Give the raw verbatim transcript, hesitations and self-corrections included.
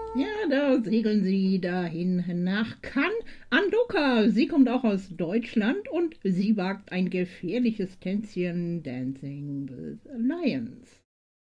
Ja, da segeln sie dahin nach Cannes. Andoka, sie kommt auch aus Deutschland und sie wagt ein gefährliches Tänzchen Dancing with Lions.